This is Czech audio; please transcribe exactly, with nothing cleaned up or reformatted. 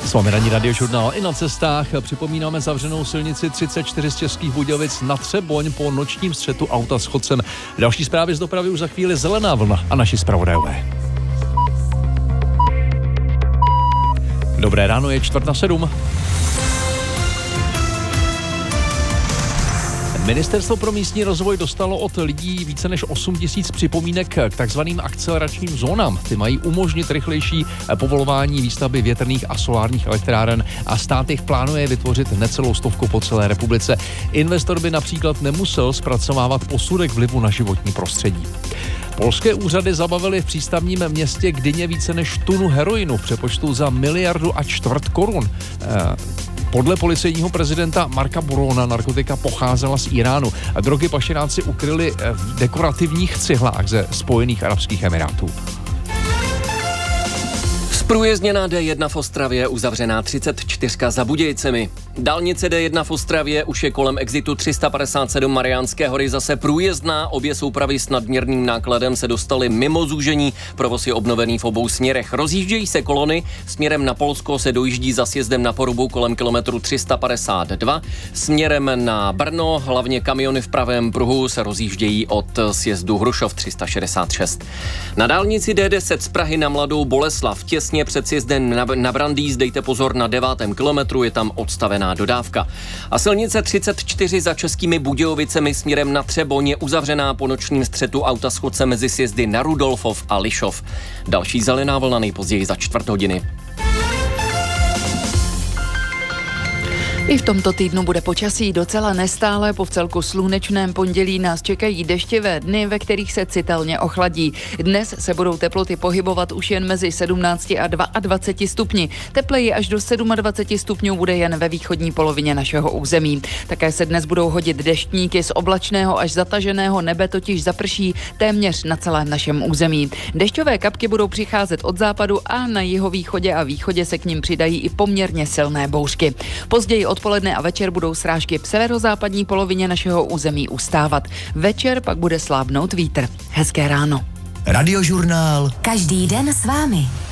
S vámi ranní radiožurnál i na cestách. Připomínáme zavřenou silnici třicet čtyři z Českých Budějovic na Třeboň po nočním střetu auta s chodcem. Další zprávy z dopravy už za chvíli Zelená vlna a naši zpravodajové. Dobré ráno, je čtvrt na sedm. Ministerstvo pro místní rozvoj dostalo od lidí více než osm tisíc připomínek k takzvaným akceleračním zónám. Ty mají umožnit rychlejší povolování výstavby větrných a solárních elektráren a stát jich plánuje vytvořit necelou stovku po celé republice. Investor by například nemusel zpracovávat posudek vlivu na životní prostředí. Polské úřady zabavily v přístavním městě Gdyně více než tunu heroinu v přepočtu za miliardu a čtvrt korun. E- Podle policejního prezidenta Marka Burona narkotika pocházela z Iránu. Drogy pašeráci ukryli v dekorativních cihlách ze Spojených arabských emirátů. Zprůjezdněná D jedna v Ostravě, uzavřená třicet čtyři za Budějcemi. Dálnice D jedna v Ostravě už je kolem exitu tři sta padesát sedm Mariánské hory zase průjezdná. Obě soupravy s nadměrným nákladem se dostaly mimo zúžení. Provoz je obnovený v obou směrech. Rozjíždějí se kolony. Směrem na Polsko se dojíždí za sjezdem na Porubu kolem kilometru tři sta padesát dva. Směrem na Brno, hlavně kamiony v pravém pruhu, se rozjíždějí od sjezdu Hrušov tři sta šedesát šest. Na dálnici D deset z Prahy na Mladou Boleslav těsně před sjezdem na, na Brandýs, dejte pozor na devátém kilometru, je tam odstavená dodávka. A silnice třicet čtyři za Českými Budějovicemi směrem na Třeboň je uzavřená po nočním střetu auta s chodcem mezi sjezdy na Rudolfov a Lišov. Další Zelená vlna nejpozději za čtvrt hodiny. I v tomto týdnu bude počasí docela nestále. Po vcelku slunečném pondělí nás čekají deštivé dny, ve kterých se citelně ochladí. Dnes se budou teploty pohybovat už jen mezi sedmnácti a dvaceti dvěma stupni. Tepleji až do dvaceti sedmi stupňů bude jen ve východní polovině našeho území. Také se dnes budou hodit deštníky, z oblačného až zataženého nebe totiž zaprší téměř na celém našem území. Dešťové kapky budou přicházet od západu a na jihovýchodě a východě se k nim přidají i poměrně silné bouřky. Později odpoledne a večer budou srážky v severozápadní polovině našeho území ustávat. Večer pak bude slábnout vítr. Hezké ráno. Radiožurnál. Každý den s vámi.